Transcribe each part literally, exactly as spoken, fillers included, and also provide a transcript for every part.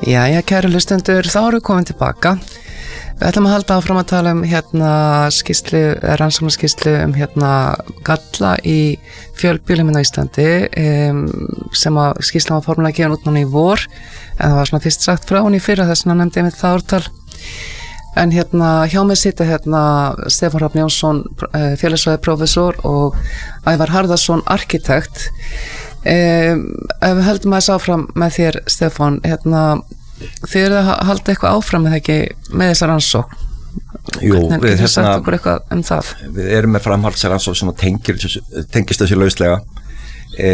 Jæja, kæru hlustendur, þá erum við komin tilbaka. Við ætlum að halda áfram að tala um hérna skýrslu, rannsóknarskýrslu um hérna galla í fjölbýlum á Íslandi um, sem að skýrslan var formulega gefin út núna í vor, en það var svona fyrst sagt frá hún í fyrra þess að nefndi einmitt það ártal. En hérna hjá mig sitja hérna Stefán Hrafn Jónsson, félagsfræðiprófessor og Ævar Harðarson, arkitekt. Um, ef við höldum aðeins áfram með þér, Stefán, hérna þið eruð að halda eitthvað áfram eða ekki með þessar rannsókn? Jú, hvernig við, getur sagt okkur eitthvað um það? Við erum með framhaldsar rannsókn sem tengir, tengist þessu lauslega. E,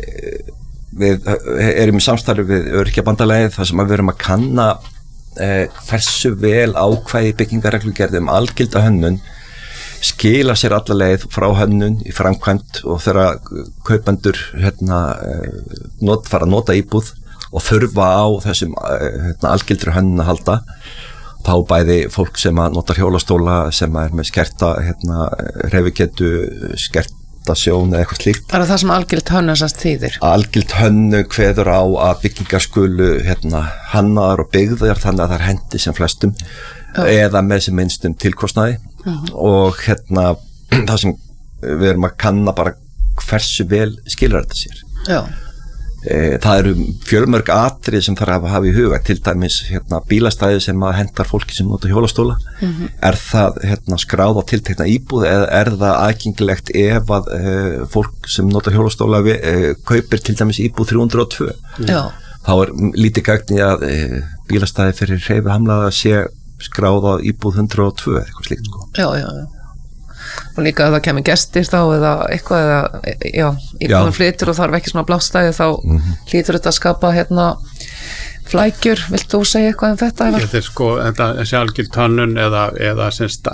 við erum í samstarfi við Öryrkjabandalagið þar sem við erum að kanna e, hversu vel ákvæði byggingarreglugerð um algilda hönnun skila sér alla leið frá hönnun í framkvæmt og þegar kaupendur hérna, not, fara að nota íbúð og þurfa á þessum hérna, algildri hönnun að halda. Þá bæði fólk sem að notar hjólastóla, sem er með skerta hérna, hreyfigetu, skerta sjón eða eitthvað slíkt. Er það sem algild hönnun sannst þýðir? Algild hönnun kveður á að byggingar skulu hérna, hannaðar og byggðar þannig að það er hendi sem flestum Já. Eða með sem minnstum tilkostnaði uh-huh. og hérna það sem við erum að kanna bara hversu vel skilur þetta sér. Já. E, það eru fjölmörg atrið sem þarf að hafa í huga, til dæmis hérna, bílastæði sem að hendar fólki sem nota hjólastóla. Uh-huh. Er það hérna, skráð á tiltekna íbúð eða er það aðgengilegt ef að e, fólk sem nota hjólastóla vi, e, kaupir til dæmis íbúð þrjú hundruð og tvö. Já. Þá er lítið gagn í að e, bílastæði fyrir hreyfihamlaða sé skráð á íbúð hundrað og tvö eitthvað slíkt sko. Já, já, já. Og líka að það kemur gestir þá eða eitthvað eða, já, íbúðum flytur og þarf ekki svona blástæði þá mm-hmm. hlýtur þetta að skapa hérna flækjur. Vilt þú segja eitthvað um þetta? Þetta er sko, þetta er algild hönnun eða, eða semst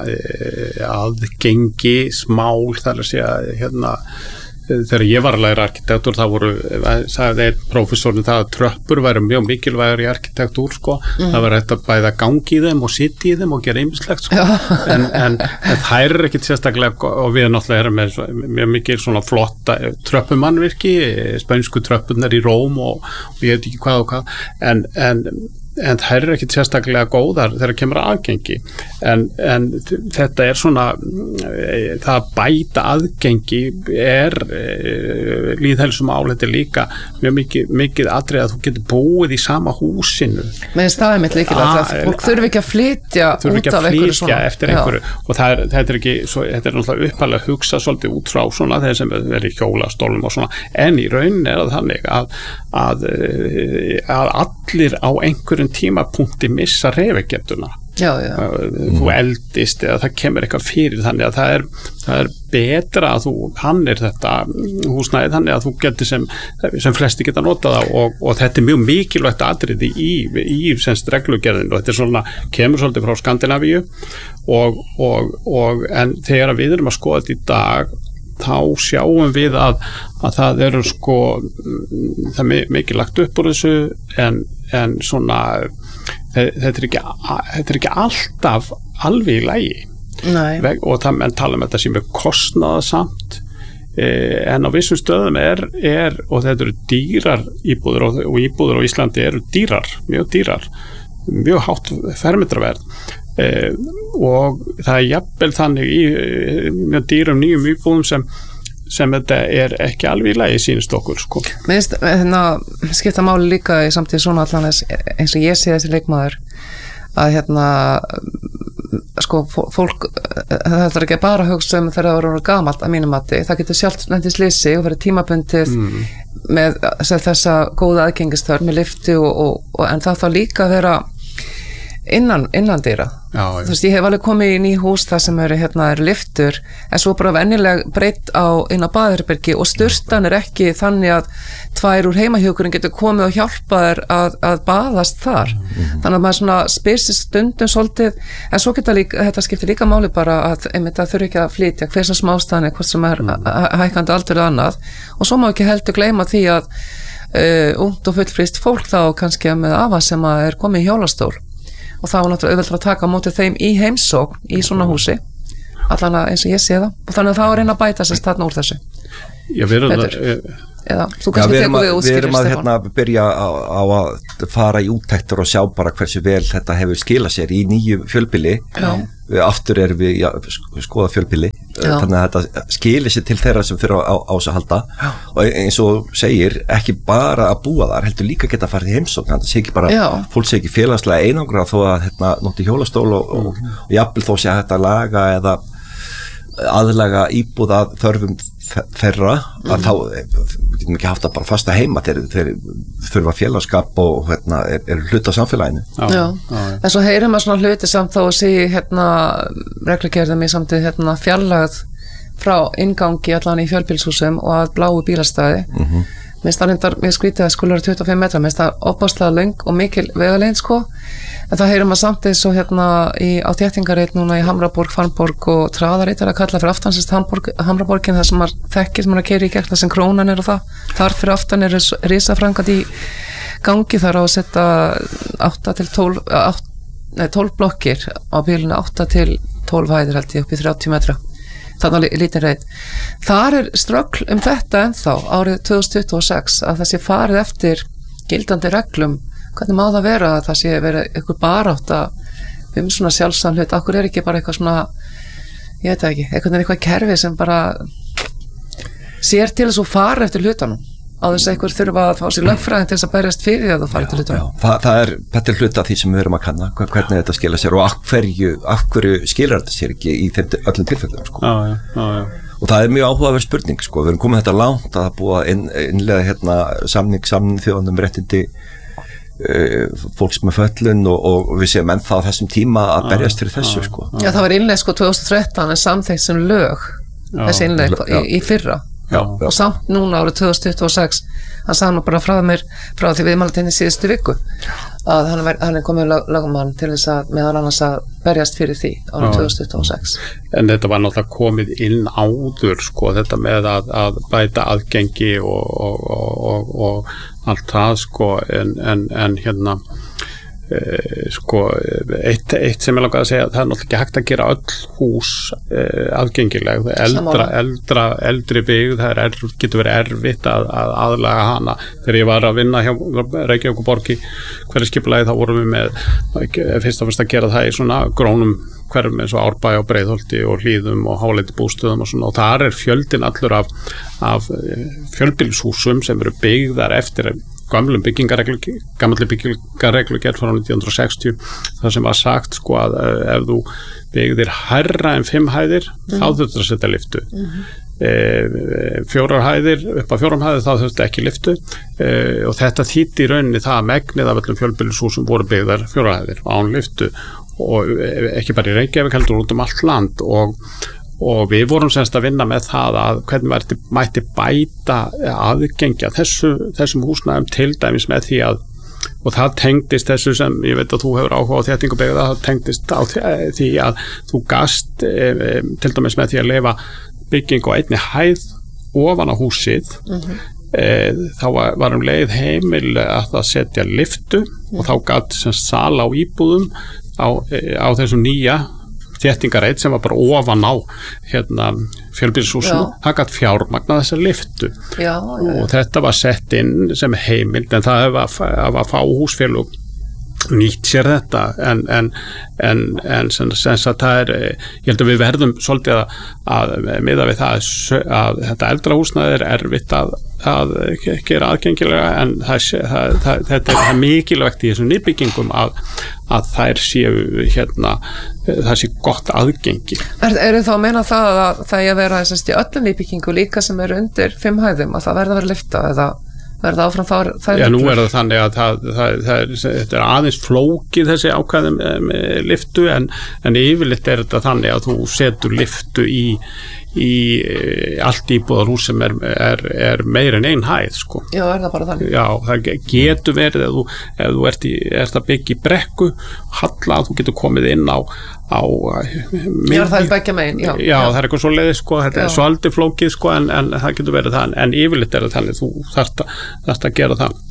aðgengi, smál, þar að segja hérna þegar ég var að læra arkitektúr þá voru, sagði einn prófessorinn það að tröppur væru mjög mikilvægur í arkitektúr sko, mm. það var hægt að bæða gangi í þeim og sitja í þeim og gera ýmislegt sko, en, en, en þær er ekkit sérstaklega og við náttúrulega erum með mjög mikil svona flotta tröppumannvirki, spænsku tröppunar í Róm og, og ég veit ekki hvað og hvað, en, en en þær er ekkit sérstaklega góðar þegar kemur aðgengi en, en þetta er svona það að bæta aðgengi er e, lýðheilsumál, þetta er líka mjög mikið, mikið atrið að þú getur búið í sama húsinu með staðið mitt líkilega að fólk þurfi ekki að flytja út af einhverju svona eftir einhverju Já. Og það er, þetta er ekki svo, þetta er náttúrulega upphæðlega að hugsa svolítið út frá svona þeir sem er í hjólastólum og svona en í rauninni er það þannig að, að, að allir á einhverjum tímapunkti missa hreyfigetuna. Já, já. Þú eldist eða það kemur eitthvað fyrir þannig að það er, það er betra að þú hannir þetta húsnæði þannig að þú getur sem, sem flesti geta notað það og, og þetta er mjög mikilvægt atriði í, í semst reglugerðinu og þetta er svona, kemur svolítið frá Skandinavíu og, og, og en þegar við erum að skoða þetta í dag þá sjáum við að, að það eru sko það er mikið lagt upp úr þessu en, en svona þetta er ekki, þetta er ekki alltaf alveg í lagi og það menn tala um þetta sem er kostnaðasamt eh, en á vissum stöðum er, er og þetta eru dýrar íbúður og, og íbúður á Íslandi eru dýrar, mjög dýrar mjög hátt fermetraverð Eh, og það er jafnvel þannig í mjög dýrum nýjum íbúðum sem, sem þetta er ekki alveg í lagi sýnist okkur sko. Mér finnst hérna skipta máli líka í samtíð svona allan eins og ég sé þessi leikmaður að hérna sko fólk þetta er ekki bara að hugsa um þegar það voru gamalt að mínum mati, það getur sjálft lent í slysi og verið tímabundið mm. með þessa góða aðgengisþörf með lyftu og, og, og en það þá líka að vera innan, innan dýra. Já, já. Þú veist, ég hef alveg komið í ný hús þar sem eru, hérna, eru lyftur, en svo bara venjuleg breytt á inn á baðherbergi og sturtan er ekki þannig að tvær úr heimahjúkurinn getur komið og hjálpa þér að, að baðast þar. Mm-hmm. Þannig að maður svona spyr sér stundum svolítið, en svo geta líka, þetta skiptir líka máli bara að einmitt að þurfi ekki að flytja hver sem smástaðan er, hvort sem er mm. hækkandi aldur eða annað, og svo má ekki heldur gleyma því að uh, ungt og fullfrískt fólk þá kannski með afa sem er komið í hjólastól og þá er náttúrulega auðvelt að taka á móti þeim í heimsókn í svona húsi allan eins og ég sé það og þannig að þá er einn að bæta sér þarna úr þessu Já, við erum það, eða þú kannski tekur við útskýrir við erum að hérna, byrja á, á að fara í úttektur og sjá bara hversu vel þetta hefur skilað sér í nýju fjölbýli við aftur erum við já, skoða fjölbýli já. Þannig að þetta skilir sér til þeirra sem fyrir á, á þess að halda já. Og eins og segir ekki bara að búa þar heldur líka geta að fara í heimsókn þannig að sé ekki bara, já. Fólk sé ekki félagslega einangra þó að hérna, nótti hjólastól og, og, og, og jafnvel þó sé að þetta laga eða aðlaga íbúða þörfum þeirra að mm. þá við getum ekki haft að bara fasta heima þeir, þeir þurfa félagskap og hérna, er, er hluta af samfélaginu Já, já. Já. En svo heyrir maður svona hluti samt þá að segja hérna, reglugerðum í samtíð hérna, fjarlægð frá inngangi allan í fjölbýlshúsum og að bláu bílastæði mm-hmm. Minnst það reyndar, mér skrítið að skulur tuttugu og fimm metra, minnst það opaslega löng og mikil vegaleiðin sko, en það heyrum að samt eins og hérna í, á þéttingarreit núna í Hamraborg, Farnborg og Traðarreit er að kalla fyrir aftansist Hamraborgin þar sem maður þekkir sem maður að keyra í gegn þar sem krónan er og það, þar fyrir aftan er risafrangat í gangi þar á að setja átta til tólf, nei tólf blokkir á bílunni, átta til tólf hæðir held ég upp í þrjátíu metra. Þannig lítið reit. Þar er ströggl um þetta ennþá árið tvö þúsund tuttugu og sex að það sé farið eftir gildandi reglum. Hvernig má það vera að það sé verið eitthvað barátta um svona sjálfsam hlut? Akkur er ekki bara eitthvað svona, ég veit það ekki, eitthvað er eitthvað kerfi sem bara sér til þess að fara eftir hlutanum á þess að einhver þurfa að fá sér lögfræðin til þess að berjast fyrir því að það fara eftir hlutanum. Þa, það er þetta er hluta af því sem við erum að kanna, hvernig þetta skila sér og af hverju, af hverju skilar þetta sér ekki í þeim öllum tilfellum sko. Já, já, já, já. Og það er mjög áhugaverð spurning sko, við erum komið þetta langt að það búa inn, innlega hérna samning samning þjóðanum réttindi uh, fólks með föllun og, og við séum ennþá á þessum tíma að berjast fyrir þessu sko. Já, það var innlega sko tvö þúsund og þrettán en samþykkt sem lög já. Þessi innlega í, í fyrra Já, já. Og samt núna árið tvö þúsund tuttugu og sex hann sagði nú bara frá mér frá því viðmælatinni síðustu viku að hann, ver, hann er komið lögumann til þess að meðal annars að berjast fyrir því árið tvö þúsund tuttugu og sex En þetta var náttúrulega komið inn áður sko, þetta með að, að bæta aðgengi og, og, og, og, og allt það sko, en, en, en hérna Eh, sko, eitt, eitt sem ég langaði að segja það er náttúrulega ekki hægt að gera öll hús eh, aðgengileg eldra, eldra, eldri byggð það er, getur verið erfitt að, að aðlaga hana þegar ég var að vinna hjá Reykjavíkurborg í hverju skipulagi þá vorum við með fyrst og fyrst að gera það í svona grónum hverfum eins og Árbæ og Breiðholti og Hlíðum og Háleiti bústöðum og svona og þar er fjöldin allur af, af fjölbýlishúsum sem eru byggðar eftir gamlum byggingarreglu, gammalli byggingarreglu gerð frá nítján hundruð og sextíu það sem var sagt sko að ef þú byggðir hærra en fimm hæðir mm. þá þurftur að setja lyftu mm-hmm. e, fjórar hæðir upp að fjórum hæðir þá þurftu ekki lyftu e, og þetta þýddi í rauninni það að megnið af öllum fjölbýlishúsum voru byggðar fjórar hæðir án lyftu og ekki bara í Reykjavík heldur út um allt land og og við vorum semst að vinna með það að hvernig verði, mætti bæta aðgengja þessu, þessum húsnæðum til dæmis með því að og það tengdist þessu sem ég veit að þú hefur áhuga á þéttingu byggða, það tengdist á því að þú gast e, e, til dæmis með því að leyfa bygging á einni hæð ofan á húsið mm-hmm. e, þá var, var um leið heimil að það setja lyftu mm. og þá gat semst sala á íbúðum á, e, á þessum nýja þéttingarreit sem var bara ofan á hérna fjölbýlishúsinu, það gætt fjármagna þessa lyftu já, já. Og þetta var sett inn sem heimild en það var, var fá húsfélög nýtt sér þetta en, en, en, en sem, sem að það er, ég held að við verðum svolítið að, að miða við það að þetta eldra húsnæði er erfitt að, að gera aðgengilega en það, það, það, þetta er mikilvægt í þessum nýbyggingum að, að þær séu hérna, það sé gott aðgengi. Er, eru þá að meina það að það er að vera þessast í öllum nýbyggingu líka sem eru undir fimm hæðum að það verða að vera lyfta eða verða áfram þá það Já, nú er það þannig að það, það, það er, þetta er aðeins flókið þessi ákvæðum með lyftu en, en yfirleitt er þetta þannig að þú setur lyftu í, í allt íbúðarhús sem er, er, er meir en ein hæð sko. Já, er það bara þannig? Já, það getur verið ef þú, ef þú ert, í, ert að byggja í brekku halla að þú getur komið inn á á já, það er begge megin já, já, já, það er eitthvað svo leiði sko, þetta já. Er svolítið flókið sko en, en það getur verið það en yfirleitt er það þannig, þú þarft að, þarft að gera það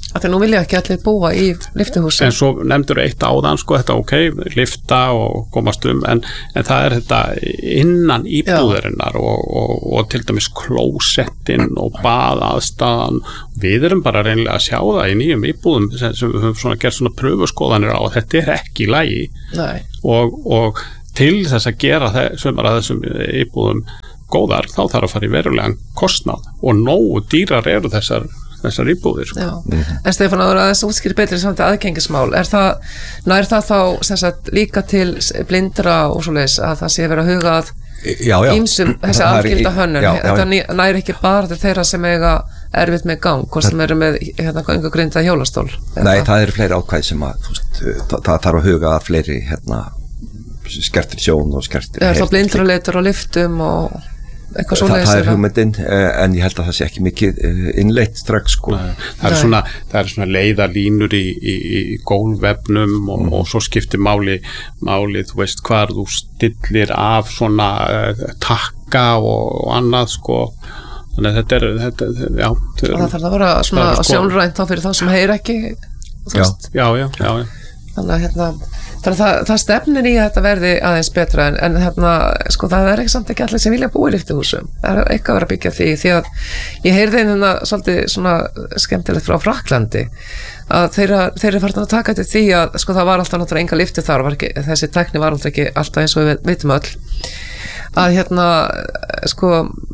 Af því nú vilja ekki allir búa í lyftuhúsi. En svo nefndur eitt áðan, sko, þetta ok, lyfta og komast um, en, en það er þetta innan íbúðarinnar og, og, og til dæmis klósettinn og baðaðstaðan. Við erum bara reynilega að sjá það í nýjum íbúðum sem, sem við höfum svona gert svona pröfuskoðanir á, og þetta er ekki í lagi. Nei. Og, og til þess að gera þessum, þessum íbúðum góðar, þá þarf að fara í verulegan kostnað og nógu dýrar eru þessar þessar íbúðir. Sko. Mm-hmm. En Stefán, áður að þess útskýri betri samt aðgengismál, er það, nær það þá sem sagt, líka til blindra og svoleiðis að það sé verið að huga að já, já. ýmsum þessi algilda hönnun, já, já, þetta nær ekki bara til þeirra sem eiga erfitt með gang, hvort sem eru með hérna einhver grinda hjólastól? Nei, það eru fleiri ákvæði sem að veist, það, það þarf að huga að fleiri hérna, skertir sjón og skertir er það blindra leitur á lyftum og eitthvað Þa, svoleiðis? Það er hugmyndin, en ég held að það sé ekki mikið innleitt strax sko. Það er svona, það er svona leiðalínur í, í, í gólvefnum og, mm. og svo skiptir máli, máli, þú veist hvar þú stillir af svona uh, takka og, og annað sko. Þannig að þetta er, þetta, já. Þetta er, og það þarf að vera svona sko, sjónrænt þá fyrir þá sem heyr ekki. Já. Já, já, já, já. Þannig að hérna Þannig að það, það stefnir í að þetta verði aðeins betra en, en hérna, sko, það er ekki samt ekki allir sem vilja búa í lyftuhúsum. Það er eitthvað að vera að byggja því, því að ég heyrði hérna svolítið svona skemmtilegt frá Frakklandi að þeirra, þeirra farin að taka til því að sko, það var alltaf náttúrulega enga lyfti þar, var ekki, þessi tækni var alltaf ekki alltaf eins og við vitum öll, að hérna, sko,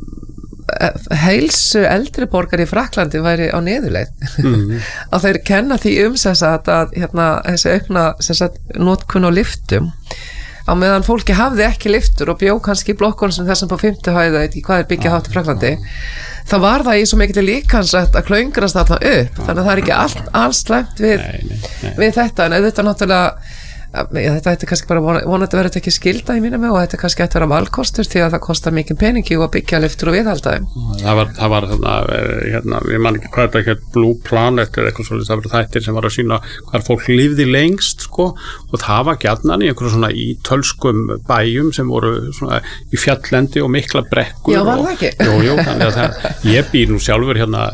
heilsu eldri borgar í Frakklandi væri á niðurleið mm-hmm. að þeir kenna því um sem sagt að hérna, þessi aukna sem sagt, notkun á lyftum á meðan fólki hafði ekki lyftur og bjó kannski í blokkunum sem þessum på fimmtu hæð eða hvað er byggja hátt í Frakklandi þá var það í svo mikið líkansrætt að klöngrast alltaf upp þannig að það er ekki allt, alls slæmt við, nei, nei, nei. við þetta en auðvitað náttúrulega Já, þetta ætti kannski bara vonandi verið ekki skilda í mínum og þetta kannski ætti að vera valkostur því að það kostar mikið peningi og að byggja lyftur og viðhalda þeim. Það var, það var hérna, hérna, ég man ekki hvað þetta ekki Blue Planet eða eitthvað svolítið, það var þættir sem var að sína hvað fólk lifði lengst sko og það var gjarnan í einhverjum svona ítölskum bæjum sem voru svona í fjalllendi og mikla brekkur. Já, var og, það ekki? Jú, jú, þannig að það, ég býr nú sjálfur hérna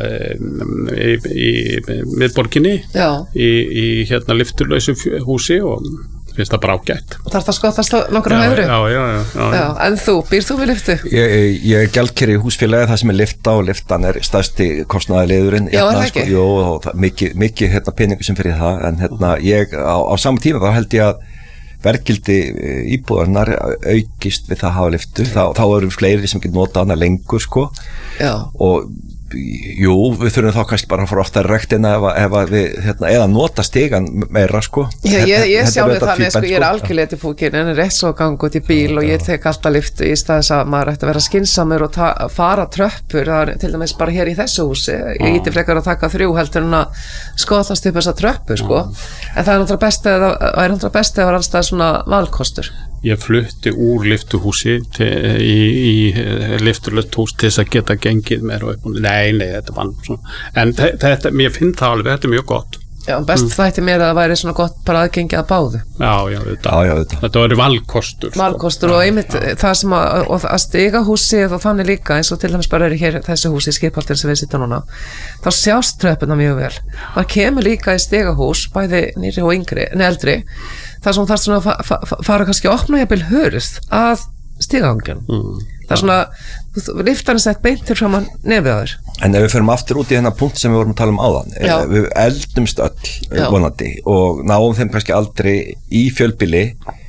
í, í, í miðborginni í, í hérna lyfturlausu húsi og finnst það bara ágætt. Og þarf það skottast nokkru hæðru? Já, já, já, já, já. En þú, býr þú við lyftu? Ég, ég er gjaldkeri í húsfélagi það sem er lyfta og lyftan er stærsti kostnaðarliðurinn. Já, er það ekki? Sko, jú, og það, mikið, mikið hérna, peningu sem fyrir það, en hérna, ég á, á sama tíma þá held ég að verðgildi íbúðarnar aukist við það að hafa lyftu. Þá, þá eru fleiri sem getur notað hana lengur, sko. Já. Og jú, við þurfum þá kannski bara að fara ofta rektina ef, ef við, hérna, eða nota stigan meira, sko. Já, ég, ég sjálfur þannig, sko, ég er algjörlega til fúkin en er rétt svo að ganga út í bíl og ég tek alltaf lyftu í staðis að maður ætti að vera skynsamur og ta- fara tröppur, það er til dæmis bara hér í þessu húsi, ég íti frekar að taka þrjú heldur en að skoðast upp þessa tröppur, sko, en það er náttúrulega best eða, það er náttúrulega best eða var allstað svona valkostur. Ég flutti úr lyftuhúsi til, í, í lyfturlöst hús til þess að geta gengið mér og upp og nei, nei, þetta var svona en þetta, mér finn það alveg, þetta er mjög gott. Já, best mm. þætti mér að það væri svona gott bara aðgengi að báðu. Já, já, þetta, já, já, þetta. þetta var valkostur. Valkostur sko. Og einmitt já. Það sem að, og að stiga húsi og þannig líka eins og til dæmis bara er hér þessu húsi í Skipholtin sem við sittum núna, þá sjást tröppuna mjög vel. Það kemur líka í stigahús, bæði nýri og yngri, en eldri, þar sem þarf svona að fa- fa- fara kannski að opna jafnvel hurð að stigagangjum. Mm. Það er svona, lyftan er sett beintir fram að nefið að þér. En ef við förum aftur út í þennan punkt sem við vorum að tala um áðan, já. Við eldumst öll já. Vonandi og náum þeim kannski aldrei í fjölbýli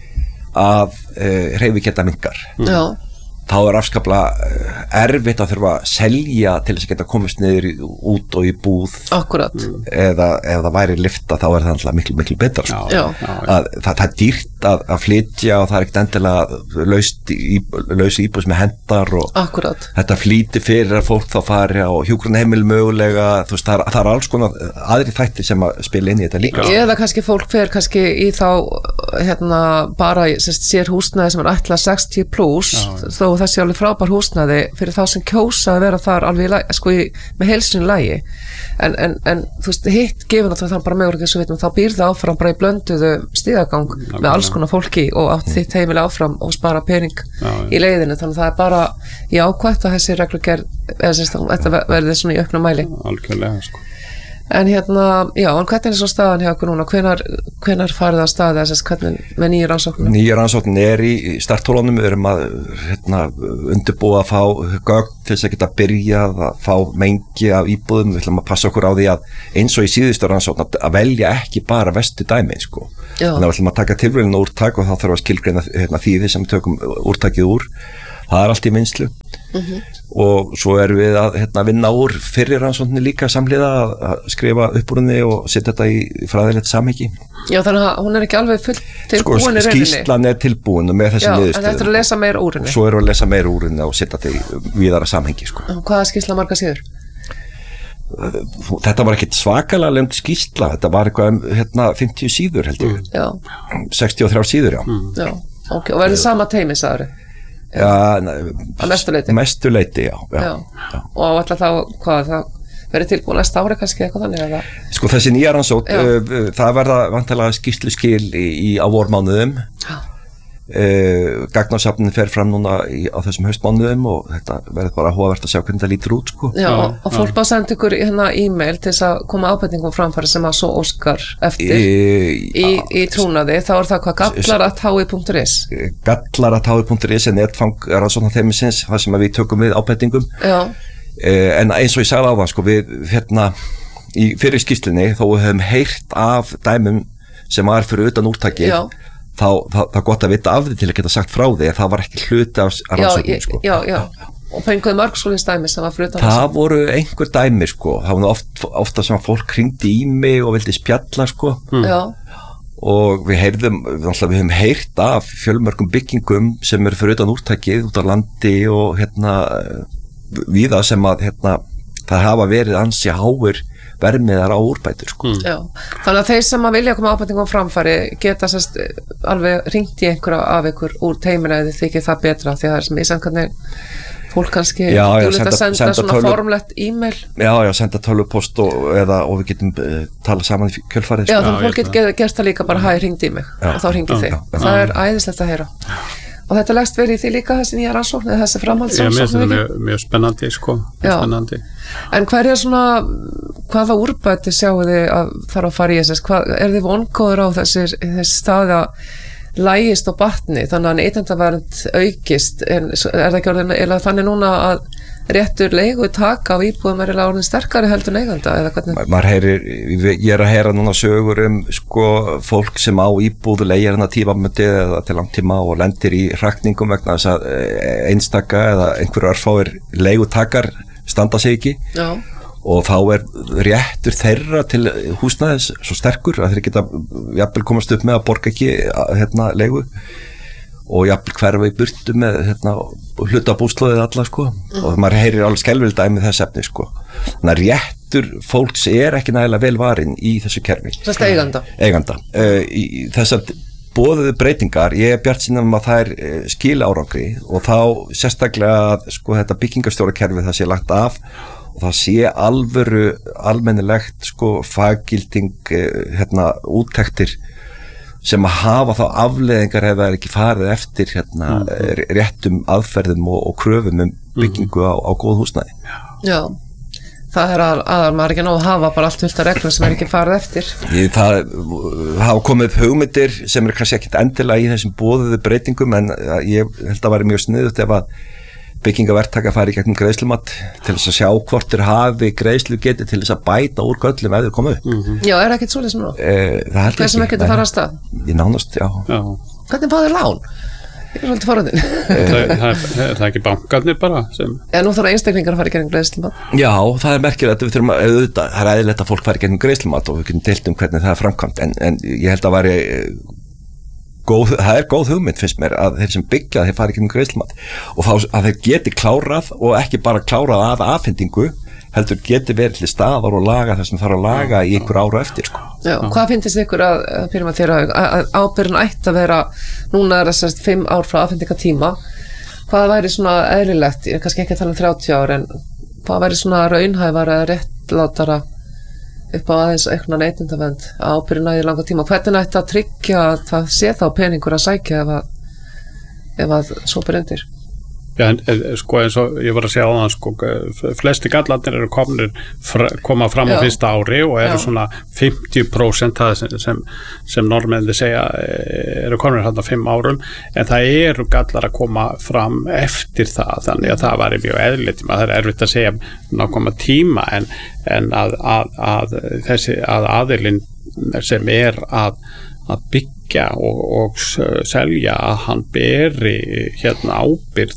að uh, hreyfi geta minnkar. Já. Þá er afskaplega erfitt að þurfa að selja til þess að geta komist niður í, út og í búð. Akkurat. Eða ef það væri lyfta þá er það alltaf miklu, miklu betra. Já, já, já. Að, það, það er dýrt að, að flytja og það er ekkert endilega laust í, laus íbúð sem er hendar og Akkurat. Þetta flýti fyrir að fólk þá fari á hjúkrunarheimili mögulega, þú veist, það er, það er alls konar aðri þættir sem að spila inn í þetta líka. Eða kannski fólk fer kannski í þá hérna bara sérst, sér húsnæði sem er ætlað sextíu plus þó það sé alveg frábær húsnæði fyrir þá sem kjósa að vera þar alveg í, sko, í, með heilsunni lagi en, en, en þú veist, hitt gefur náttúrulega þannig bara mögulega eins og veitum, þá býr það áfram bara í blönduðu stígagang já, með alls konar fólki og átt þitt heimili áfram og spara pening já, í leiðinu, þannig að það er bara jákvætt að þessi reglugerð eða sérst, þetta verði svona í auknum mæli. Algjörlega, sko. En hérna, já, en hvernig er svo staðan hjá okkur núna? Hvenar, hvenar farið að staða þess, hvernig með nýja rannsóknum? Nýja rannsóknin er í starthólunum, við erum að hérna, undirbúa að fá gögn til þess að geta byrjað að fá mengi af íbúðum, við ætlum að passa okkur á því að eins og í síðustu rannsókn að velja ekki bara vestu dæmi, sko. Já. Þannig að við ætlum að taka tilvíðin úrtak og þá þarf að skilgreina hérna, þýði sem tökum úrtakið úr. Það er allt í vinnslu mm-hmm. og svo erum við að hérna, vinna úr fyrir rannsókninni líka samhliða að, að skrifa upp úr henni og setja þetta í fræðilegt samhengi. Já, þannig að hún er ekki alveg full tilbúin sko, í rauninni. Skýrslan er tilbúin með þessi niðurstöðum. Já, en þetta er að lesa meira úr henni. Svo erum við að lesa meira úr henni og setja þetta í víðara samhengi. Sko. Hvaða skýrsla marga síður? Þetta var ekkit svakalega lengt skýrsla, þetta var eitthvað um hérna, fimmtíu síður held ég. Já. sextíu og þrjár síður, já. Mm. Já, ok, og verður sama teymi, sagður? Já, að mestu leyti? Mestu leyti, já. já, já. já. Og alltaf þá, hvað, það verið tilbúin næsta ári kannski eitthvað þannig eða? Sko þessi nýja rannsókn, uh, það verða vantilega skýrsluskil í, í á vormánuðum. Já. Uh, Gagnarsafnin fer fram núna í, á þessum haustmánuðum og þetta verður bara hóavert að sjá hvernig það lítur út, sko. Já, og, og fólk bara senda ykkur hérna e-mail til þess að koma ábendingum framfæri sem að svo óskar eftir í, í, í trúnaði, þá er það hvað gallar at h i punktur is gallar at h i punktur is er netfang rannsóknar þeimisins, það sem við tökum við ábendingum. Já. Uh, en eins og ég sagði á það, sko, við hérna í fyrir skýrslunni, þó við höfum heyrt af dæmum sem var fyrir utan úrtakið. Já. Þá, það, það er gott að vita af því til að geta sagt frá því að það var ekki hluti af rannsóknum, sko. Já, já, já. Og fenguði mörgskólins dæmi sem var fyrir utan það voru einhver dæmi, sko. Það var oft, ofta sem að fólk hringdi í mig og vildi spjalla, sko. Mm. Já. Og við heyrðum, við höfum heyrt af fjölmörgum byggingum sem eru fyrir utan úrtakið, út á landi og hérna víða sem að hérna, það hafa verið ansi háir vermiðar á úrbætur, sko. Mm. Já, þannig að þeir sem að vilja koma ábendingum framfæri geta sérst alveg hringt í einhverja af ykkur úr teimina eða þykir það betra því að það er sem ég sem hvernig fólk kannski já, já, senda, senda, senda svona tölvu, formlegt e-mail. Já, já, senda tölvupost og, eða, og við getum uh, tala saman í kjölfarið. Já, þannig að fólk getur gert það líka bara hæ, hringt í mig já, og þá hringi þig. Já, já. Það er æðislegt að heyra. Og þetta leggst verið í því líka þessi nýja rannsókn eða þessi framhaldsrannsókn. Já, mér finnst þetta mjög, mjög spennandi, sko. Mjög spennandi. En hver er svona, hvaða úrbæti sjáu þið að þarf að fara í þess? Hvað, er þið vongóður á þessi, þessi staði að lægist og batni þannig að neytendavernd aukist? En er það ekki orðin, eða þannig núna að réttur leigu taka á íbúðum er eða orðin sterkari heldur neiganda eða hvernig? Maður heyrir, ég er að heyra núna sögur um sko fólk sem á íbúðu leigir hana tímabundið eða til langtíma og lendir í hrakningum vegna þess að einstaka eða einhverju örfáir leigutakar standa sig ekki. Já. Og þá er réttur þeirra til húsnæðis svo sterkur að þeir geta jafnvel komast upp með að borga ekki hérna leigu og jafnvel hverfa í burtu með hérna, hluta búslóðið alla, sko. Mm. Og maður heyrir alveg skelfileg dæmi þess efni, sko. Þannig að réttur fólks er ekki nægilega vel varinn í þessu kerfi. Þess að eiganda. Eiganda. Uh, í þessar boðuðu breytingar, ég er bjartsýn um að það er uh, skila árangri og þá sérstaklega að sko, þetta byggingarstjórakerfi það sé lagt af og það sé alvöru almennilegt sko, faggilding uh, hérna, úttektir sem að hafa þá afleiðingar ef það er ekki farið eftir hérna, mm. réttum aðferðum og, og kröfum um byggingu á, á góð húsnæði. Já, það er að, að maður ekki ná að hafa bara allt fullt af reglum sem er ekki farið eftir. Ég, það hafa komið upp hugmyndir sem er kannski ekkit endilega í þessum boðuðu breytingum en ég held að væri mjög sniðugt ef að byggingaverktaka fari í gegnum greiðslumat til þess að sjá hvort þeir hafi greiðslu geti til þess að bæta úr göllum ef þeir koma upp. Mm-hmm. Já, er ekkert svoleiðis nú? Eh, það held ég ekki. Hvað sem ekkert að fara að stað? Ég nánast, já. já. Hvernig fáðu þér lán? Ég er svolítið forðin. það, það, það er ekki bankarnir bara sem... Já, nú þarf einstaklingar að fara í gegnum greiðslumat. Já, það er merkilegt að við þurfum að auðvitað, það er eðlilegt að fólk fari í gegnum greiðslumat og við getum deilt um hvernig það er framkvæmt en, en ég held að væri góð, það er góð hugmynd finnst mér að þeir sem byggja þeir fari ekki um greiðslumat og þá að þeir geti klárað og ekki bara klárað að afhendingu heldur geti verið til staðar og laga það sem þarf að laga í einhver ára eftir sko. Já, hvað finnst ykkur að, að, að, að ábyrgðin ætti að vera núna er þessast fimm ár frá afhendingatíma hvað væri svona eðlilegt, ég er kannski ekki að tala um þrjátíu ár en hvað væri svona raunhæfara réttlátara upp á aðeins eitthvað neytendavernd ábyrgðina í langa tíma. Hvernig ætti að tryggja að það sé þá peningur að sækja ef að, ef að svo ber undir? Já, en, sko eins og ég var að segja á það sko, flesti gallarnir eru komnir fra, koma fram á fyrsta ári og eru Já. Svona fimmtíu prósent það sem, sem, sem normenni segja eru komnir hérna fimm árum en það eru gallar að koma fram eftir það, þannig að það var mjög eðlilegt, það er erfitt að segja nákvæma tíma en, en að, að, að þessi að aðilinn sem er að, að byggja og, og selja að hann beri hérna ábyrgð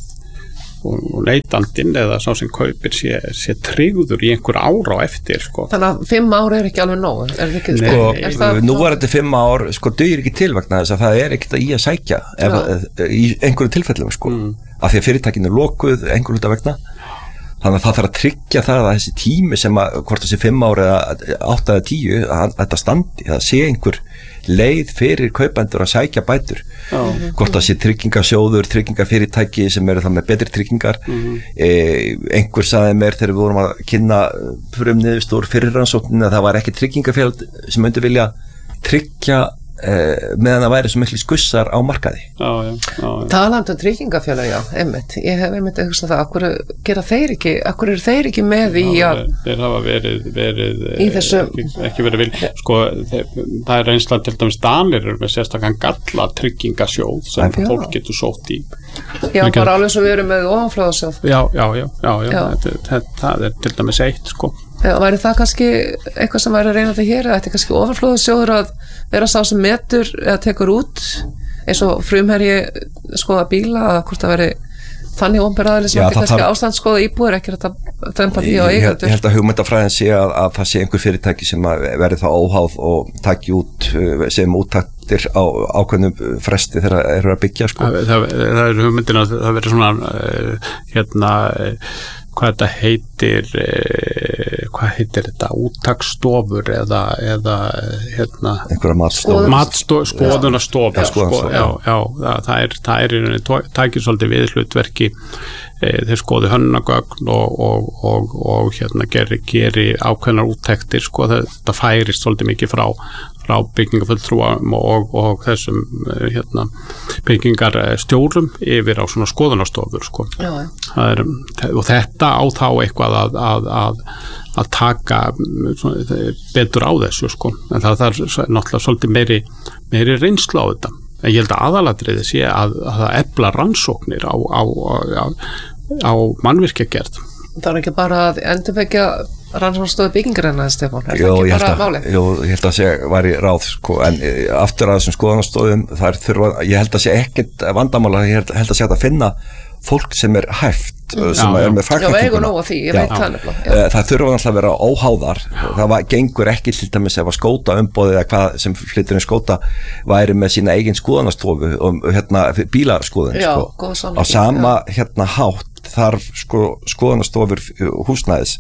og neytandinn eða sá sem kaupir sé, sé tryggður í einhver ára á eftir sko. Þannig að fimm ár er ekki alveg nóg er ekki, sko, er það, nú var þetta fimm ár sko dugir ekki til vegna þess að það er ekkert í að sækja ef, í einhverju tilfellum sko, mm. af því að fyrirtækinu er lokuð einhverju hluta vegna þannig að það þarf að tryggja það að þessi tími sem að hvort þessi fimm ár eða átta eða tíu að þetta standi, það sé einhver leið fyrir kaupendur að sækja bætur oh. hvort það sé tryggingasjóður tryggingafyrirtæki sem eru það með betri tryggingar mm-hmm. e, einhver sagði mér þegar við vorum að kynna frumniðurstór fyrir rannsóknin að það var ekki tryggingafélag sem myndi vilja tryggja e, meðan það væri svo miklu skussar á markaði já, já, já, já. Talandi um tryggingafélag, já, einmitt ég hef einmitt að hugsa það, akkur gera þeir ekki akkur eru þeir ekki með í að þeir hafa verið, verið þessu... ekki, ekki verið vil sko, þeir, það er einslega til dæmis Danir með sérstakann galla tryggingasjóð sem já. Fólk getur sótt í já, Tryggjum... bara alveg svo við erum með ofanflóðasjóð já, já, já, já, já. Það, það, það er til dæmis eitt sko Já, væri það kannski eitthvað sem væri að reyna þetta hér eða þetta er kannski ofanflóðasjóður að vera sá sem metur eða tekur út eins og frumherji skoða bíla að hvort það veri þannig ómberaðileg sem Já, ekki kannski þarf... ástand skoða íbúður ekki þetta dæmpa því á eigendur Ég held að hugmyndafræðin sé að, að það sé einhver fyrirtæki sem verði þá óháð og taki út sem úttaktir á ákveðnum fresti þegar það eru að byggja sko. það, það, það er hugmyndin að það veri svona hérna hvað þetta heitir eh, hvað heitir þetta úttaksstofur eða, eða hérna einhverja matstofu matsto, skoðunarstofu já, sko, já, já, það, það er það er í rauninni tækir svolítið við hlutverki eh, þeir skoði hönnunagögn og, og, og, og hérna geri, geri ákveðnar úttektir sko, þetta færist svolítið mikið frá frá byggingafulltrúum og, og þessum hérna, byggingarstjórum yfir á svona skoðunarstofur sko. er, og þetta á þá eitthvað að, að, að, að taka svona, betur á þessu sko. En það er náttúrulega svolítið meiri, meiri reynslu á þetta en ég held að aðalatriði sé að, að það efla rannsóknir á, á, á, á mannvirkjagerð Það er ekki bara að endurvekja rannsóknarstofu byggingarinnar, Stefán, er Jó, það ekki bara að, málið? Jú, ég held að sé var í ráð, sko, en aftur að þessum skoðanastofum, þar þurfa, ég held að sé ekkert vandamála, ég held, held að sé að finna fólk sem er hæft, sem já, er með fagþekkinguna. Já, eigu nóg á því, ég veit það nefnilega. Það þurfa náttúrulega að vera óháðar, það var, gengur ekki til dæmis ef að skóta umboðið eða hvað sem flyturinn skóta væri með sína eigin skoðanastofu og hérna bílaskoðun, já, sko. Á sama hérna hátt þarf sko skoðanastofur húsnæðis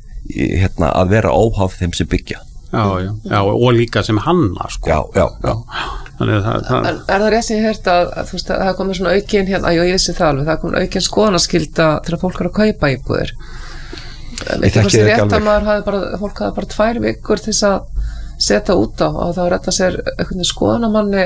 hérna að vera óháð þeim sem byggja. Já, já, já, og líka sem hanna sko. Já, já, já. Þannig að það, það... En er það rétt sem ég heyrt að, að þú veist að það komið svona aukin hérna, að ég vissi það alveg, það komið aukin skoðanaskylda til að fólk er að kaupa íbúðir. Ég þekki þetta rétt að maður hafi bara, fólk hafi bara tvær vikur til þess að setja út á og þá retta sér einhvern skoðanamanni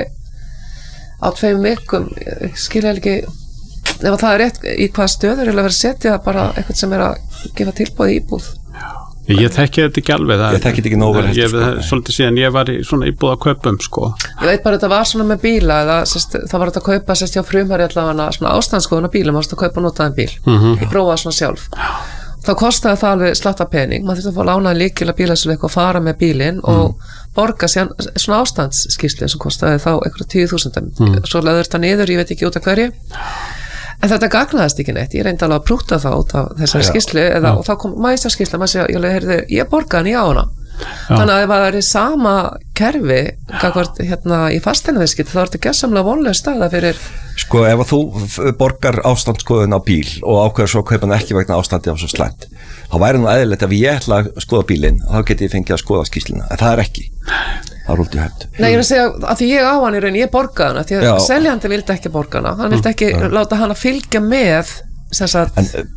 á tveim vikum, skilja ekki ef það er rétt í hvaða stöður er að vera að setja bara eitthvað sem er að gefa tilboð íbúð. Ég þekki þetta ekki alveg það, ég þekki þetta ekki nógu vel ég, sko. Svolítið síðan ég var í svona íbúð að kaupum sko. Ég veit bara að þetta var svona með bíla eða sest, það var þetta að kaupa sérst hjá frumherji allavega svona ástandskoðun á bílum, það var að kaupa notaðan bíl mm-hmm. ég prófaði svona sjálf þá kostaði það alveg slatta pening maður þurfti að fá lánaði líkil að bílasölu og fara með bílinn mm. og borga síðan svona ástandsskýrslu sem kostaði þá einhverja tíu þúsundum mm. svo laður þetta niður, ég veit ekki út af hverju en þetta gagnaðist ekki neitt, ég reyndi alveg að prúta það út af þessari ja, skýrslu eða, ja. Og þá kom mæsta skýrsla, maður segja, ég, heyrði, ég borgaði hann í á hana ja. Þannig að ef það er í sama kerfi gagvart hérna í fasteignaviðskipti þá er þetta gersamlega vonlega staða fyrir Sko ef að þú borgar ástandsskoðun á bíl og ákveður svo að kaupa hann ekki vegna ástandi á svo slæmt þá væri nú eðlilegt ef ég ætla að skoða bílinn þá geti ég fengið að skoða skýrsluna en það er ekki það er úti hægt Nei, ég er að segja að því ég á hann í raun, ég borgaði hana því að seljandi vildi ekki borga hana hann vildi ekki mm. láta hana fylgja með sem sagt en,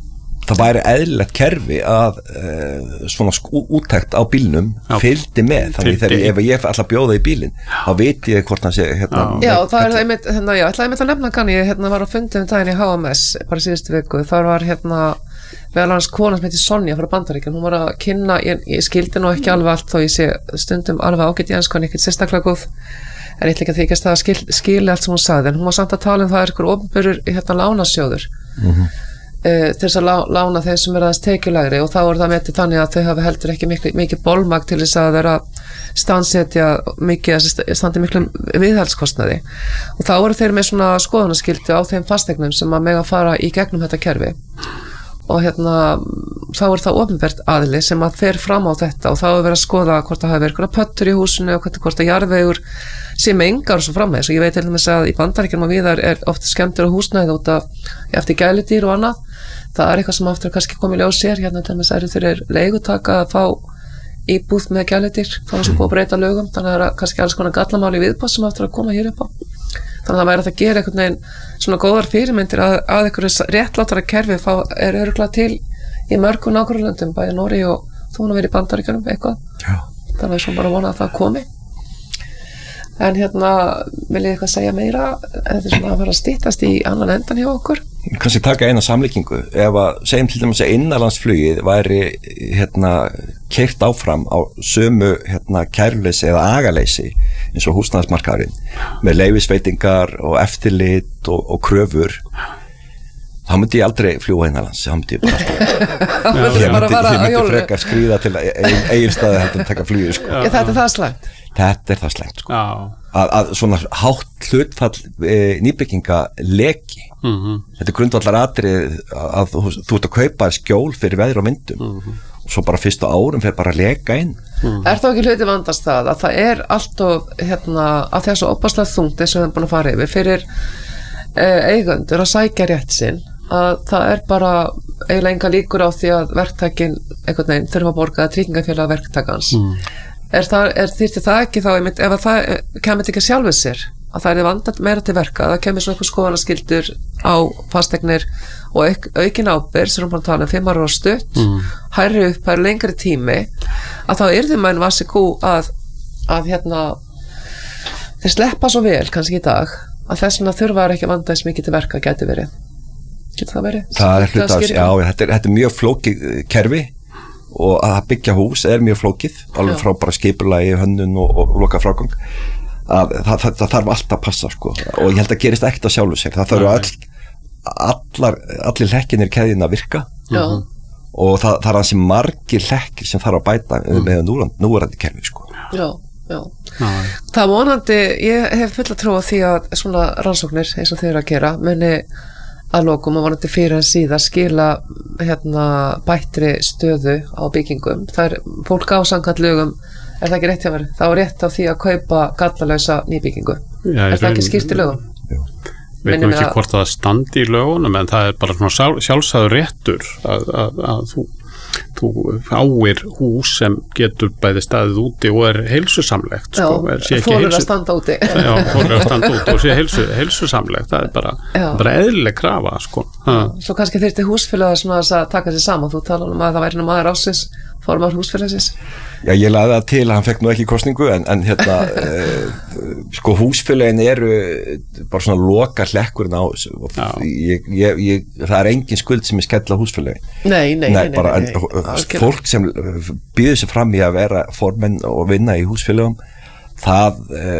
það væri eðlilegt kerfi að uh, svona úttekt á bílnum fylgdi með, þannig þegar ef ég ætla að bjóða í bílinn, þá veit ég hvort hann sé hérna. Já, það er einmitt, hérna, já, ætlaði einmitt að nefna kann ég, hérna var á fundum daginn í H M S, bara síðustu viku, þar var hérna vel hans kona sem heitir Sonja frá Bandaríkjum, hún var að kynna, ég, ég skildi nú ekki alveg allt þó ég sé stundum alveg ágætt í ensku en ekkert sérstaklega góð, en ég ætla ekki að þykjast að skil, skilja allt sem hún sagði, en hún var samt að tala um það er ykkur opinberur hérna lánasjóður mm-hmm. uh, til þess að lá, lána þeir sem er aðeins tekjulegri og þá er það metið þannig að þau hafi heldur ekki mikið, mikið bolmagn til þess að vera stansetja mikið, standi miklu viðhaldskostnaði og þá eru þeir með svona skoðanaskyldu á þeim fasteignum sem að mega fara í gegnum þetta kerfi og hérna þá er það opinbert aðili sem að fer fram á þetta og þá er verið að skoða hvort það hafi verið eitthvað pöttur í húsinu og hvort að jarðvegur sé með engar og svo frammeðis og ég veit til dæmis að í Bandaríkjunum og víðar er oft skemmtur á húsnæði út af eftir gæludýr og annað það er eitthvað sem aftur kannski komið ljós sér hérna til dæmis eru þeir leigutaka að fá íbúð með gæludýr þá er sem búið að breyta lögum þannig að það er kannski alls konar gallamáli viðbás sem aftur að koma hér upp á þannig að það væri að það gera einhvern veginn svona góðar fyrirmyndir að, að einhverju réttlátara kerfi fá, er örugglega til í mörgum nágrannlöndum bæði Nóri og þú hún að vera í Bandaríkjunum eitthvað Já. Þannig að ég svo bara vona að það komi en hérna vil ég eitthvað segja meira þetta er svona að fara að styttast í annan endan hjá okkur kannski taka eina samlíkingu ef að segjum til dæmis að innanlandsflugið væri hérna keyrt áfram á sömu hérna kæruleysi eða agaleysi eins og húsnæðismarkaðurinn með leyfisveitingar og eftirlit og, og kröfur þá myndi ég aldrei fljúga innanlands þá myndi ég bara alltaf ég myndi, myndi frekar skríða til Egilsstaði heldur að taka flugið sko. Já, þetta er það slæmt þetta er það slæmt sko. að, að svona hátt hlutfall e, nýbygginga leki mm-hmm. þetta er grundvallar atrið að, að þú, þú ert að kaupa skjól fyrir veður og myndum mm-hmm. og svo bara fyrstu árum fyrir bara að leka inn mm-hmm. Er þá ekki hluti vandast það að það er alltof hérna, að það er svo opaslega þungt eins og við erum búin að fara yfir fyrir eh, eigendur að sækja rétt sinn að það er bara eiginlega enga líkur á því að verktakin einhvern veginn þurfa að borga tryggingafélag verktakans mm. Er það, er þýrti það ekki þá, einmitt, ef að það kemur ekki sjálfið sér, að það er vandað meira til verka, það kemur svona eitthvað skoðanaskyldur á fasteignir og auk, aukin ábyrgð, sem við erum að tala um fimm ára og stutt, mm. hærri upp, hærri lengri tími, að þá yrði menn vassi kú að, að hérna, þeir sleppa svo vel, kannski í dag, að þess vegna þurfa ekki að vanda þess mikið til verka gæti verið. Getur það verið? Það er hlut af, já, þetta er, þetta er mjög flókið kerfi, og að byggja hús er mjög flókið alveg frá bara skipulagi, hönnun og, og loka frágang að það, það, það þarf alltaf að passa sko og ég held að gerist ekkert að sjálfu sér það þarf all, allar allir hlekkir í keðjunni að virka Já. og það, það er hansi margir hlekkir sem þarf að bæta mm. með núverandi kerfi sko Já, já. Ah. Það vonandi, ég hef full að trúa því að svona rannsóknir eins og þeir að gera muni að lokum og vonandi fyrir að síðan skila hérna bættri stöðu á byggingum. Það er fólk á samkvæmt lögum, er það ekki rétt hjá mér? Það á rétt á því að kaupa gallalausa nýbyggingu. Já, er það ekki skýrt í lögum? Jú. Veit nú ekki að... hvort það standi í lögunum en það er bara svona sjálfsagður réttur að, að, að þú þú áir hús sem getur bæði staðið úti og er heilsusamlegt sko, fólur að standa úti já, fólur að standa úti og sé heilsu, heilsusamlegt það er bara, bara eðlileg krafa sko. Svo kannski þyrfti húsfélag að taka sér saman, þú tala um að það væri nú maður ásins formar húsfélagsins Já, ég laði það til að hann fekk nú ekki kosningu en, en hérna uh, sko húsfélagin eru bara svona loka hlekkurinn á ég, ég, ég, það er engin skuld sem er skella húsfélagi Nei, nei, nei, nei, bara, nei, nei, en, nei fólk sem býður sér fram í að vera formenn og vinna í húsfélagum það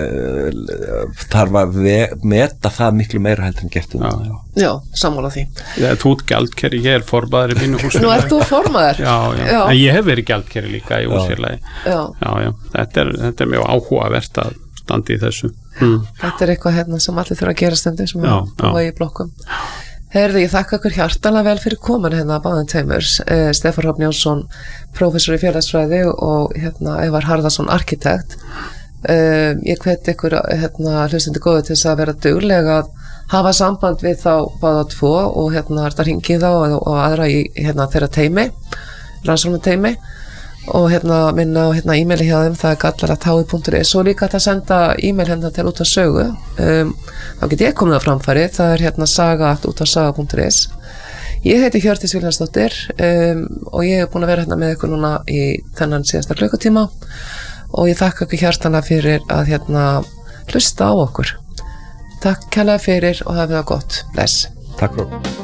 uh, þarf að meta það miklu meira heldur en gert um Já, já. já sammála því Já, þú ert gjaldkeri, ég er formaður í mínu húsfélagi Nú ert þú formaður? Já, já, já. En ég hef verið gjaldkeri líka í húsfélagi Já, já, já. Þetta, er, þetta er mjög áhugavert að standa í þessu mm. Þetta er eitthvað hérna sem allir þurfa að gera stundu sem já, er búið í blokkum Herði, ég þakka ykkur hjartalega vel fyrir komin hérna báðum tveimur eh, Stefán Hrafn Jónsson, prófessor í félagsfræði og hérna Ævar Harðarsson, arkitekt Uh, ég hveti ykkur hérna, hlustandi góðu til þess að vera duglega að hafa samband við þá báða tvo og hérna þetta hringið þá og, og aðra í hérna, þeirra teimi rannsóknar teimi og hérna minna á hérna e-maili hjá þeim það er gallaratháið punktur is og líka að senda e-mail hérna til út af sögu um, þá get ég komið á framfæri það er hérna saga út af saga punktur is Ég heiti Hjördís Vilhjálmsdóttir um, og ég hef búin að vera hérna með ykkur núna í þennan síðasta klukkutíma og ég þakka ykkur hjartanlega fyrir að hérna hlusta á okkur. Takk kærlega fyrir og hafið það gott. Bless. Takk fyrir.